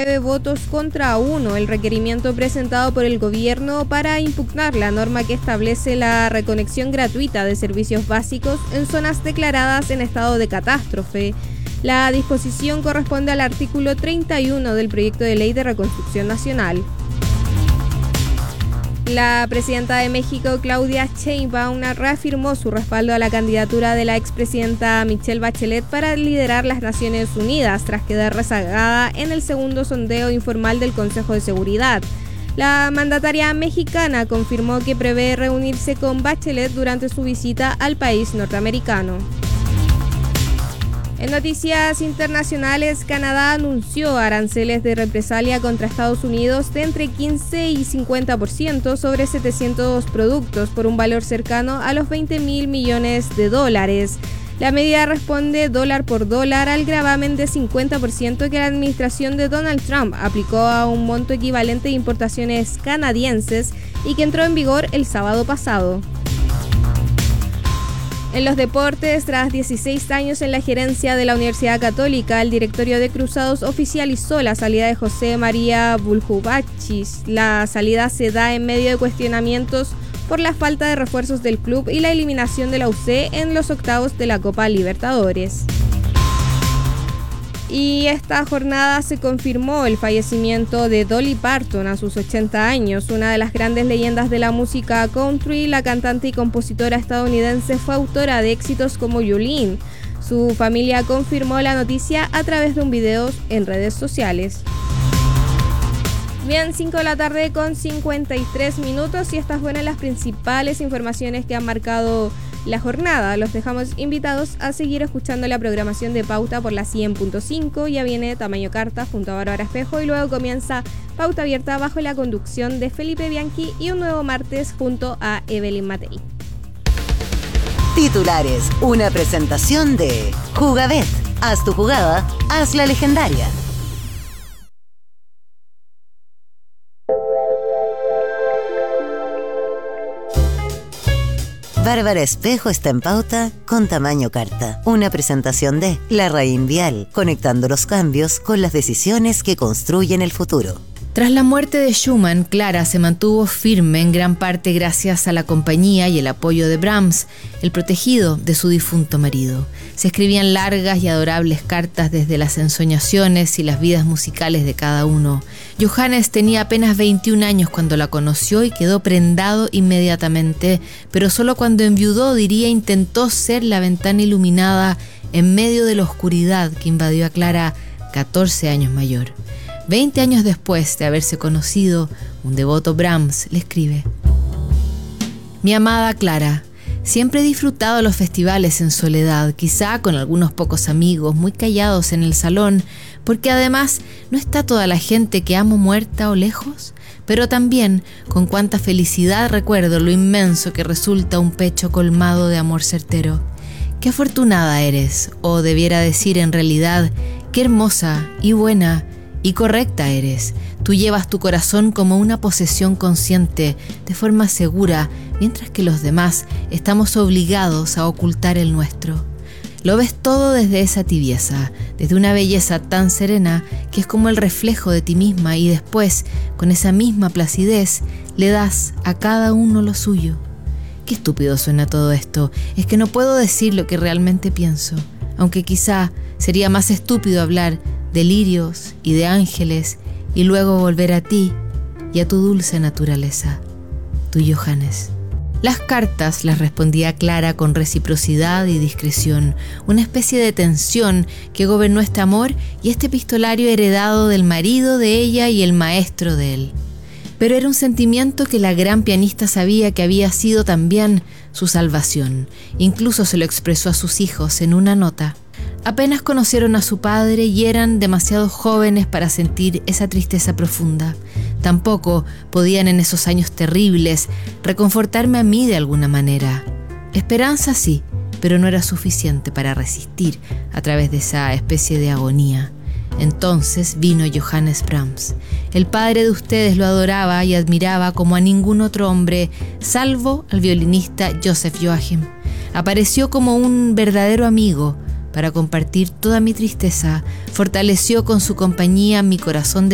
9 votos contra 1 el requerimiento presentado por el gobierno para impugnar la norma que establece la reconexión gratuita de servicios básicos en zonas declaradas en estado de catástrofe. La disposición corresponde al artículo 31 del proyecto de ley de reconstrucción nacional. La presidenta de México, Claudia Sheinbaum, reafirmó su respaldo a la candidatura de la expresidenta Michelle Bachelet para liderar las Naciones Unidas tras quedar rezagada en el segundo sondeo informal del Consejo de Seguridad. La mandataria mexicana confirmó que prevé reunirse con Bachelet durante su visita al país norteamericano. En noticias internacionales, Canadá anunció aranceles de represalia contra Estados Unidos de entre 15 y 50% sobre 700 productos por un valor cercano a los $20.000 millones. La medida responde dólar por dólar al gravamen de 50% que la administración de Donald Trump aplicó a un monto equivalente de importaciones canadienses y que entró en vigor el sábado pasado. En los deportes, tras 16 años en la gerencia de la Universidad Católica, el directorio de Cruzados oficializó la salida de José María Buljubachis. La salida se da en medio de cuestionamientos por la falta de refuerzos del club y la eliminación de la UC en los octavos de la Copa Libertadores. Y esta jornada se confirmó el fallecimiento de Dolly Parton a sus 80 años, una de las grandes leyendas de la música country. La cantante y compositora estadounidense fue autora de éxitos como Yulín. Su familia confirmó la noticia a través de un video en redes sociales. Bien, 5 de la tarde con 53 minutos y estas fueron las principales informaciones que han marcado la jornada. Los dejamos invitados a seguir escuchando la programación de Pauta por la 100.5. Ya viene Tamaño Carta junto a Bárbara Espejo y luego comienza Pauta Abierta bajo la conducción de Felipe Bianchi y un nuevo martes junto a Evelyn Matei. Titulares, una presentación de Jugabet. Haz tu jugada, haz la legendaria. Bárbara Espejo está en Pauta con Tamaño Carta. Una presentación de La Raín Vial, conectando los cambios con las decisiones que construyen el futuro. Tras la muerte de Schumann, Clara se mantuvo firme en gran parte gracias a la compañía y el apoyo de Brahms, el protegido de su difunto marido. Se escribían largas y adorables cartas desde las ensoñaciones y las vidas musicales de cada uno. Johannes tenía apenas 21 años cuando la conoció y quedó prendado inmediatamente, pero solo cuando enviudó, intentó ser la ventana iluminada en medio de la oscuridad que invadió a Clara, 14 años mayor. 20 años después de haberse conocido, un devoto Brahms le escribe: Mi amada Clara, siempre he disfrutado los festivales en soledad, quizá con algunos pocos amigos, muy callados en el salón, porque además no está toda la gente que amo muerta o lejos, pero también con cuánta felicidad recuerdo lo inmenso que resulta un pecho colmado de amor certero. Qué afortunada eres, o debiera decir en realidad, qué hermosa y buena y correcta eres. Tú llevas tu corazón como una posesión consciente, de forma segura, mientras que los demás estamos obligados a ocultar el nuestro. Lo ves todo desde esa tibieza, desde una belleza tan serena que es como el reflejo de ti misma y después, con esa misma placidez, le das a cada uno lo suyo. Qué estúpido suena todo esto. Es que no puedo decir lo que realmente pienso, aunque quizá sería más estúpido hablar de lirios y de ángeles y luego volver a ti y a tu dulce naturaleza. Tu Johannes. Las cartas las respondía Clara con reciprocidad y discreción, una especie de tensión que gobernó este amor y este epistolario heredado del marido de ella y el maestro de él. Pero era un sentimiento que la gran pianista sabía que había sido también su salvación. Incluso se lo expresó a sus hijos en una nota. Apenas conocieron a su padre y eran demasiado jóvenes para sentir esa tristeza profunda. Tampoco podían en esos años terribles reconfortarme a mí de alguna manera. Esperanza sí, pero no era suficiente para resistir a través de esa especie de agonía. Entonces vino Johannes Brahms. El padre de ustedes lo adoraba y admiraba como a ningún otro hombre, salvo al violinista Joseph Joachim. Apareció como un verdadero amigo para compartir toda mi tristeza, fortaleció con su compañía mi corazón de